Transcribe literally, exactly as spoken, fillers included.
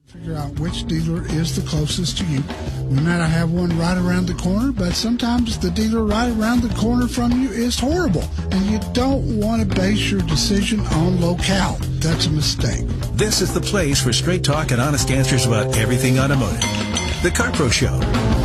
Figure out which dealer is the closest to you. We might have one right around the corner, but sometimes the dealer right around the corner from you is horrible, and you don't want to base your decision on locale. That's a mistake. This is the place for straight talk and honest answers about everything automotive. The CarPro Show.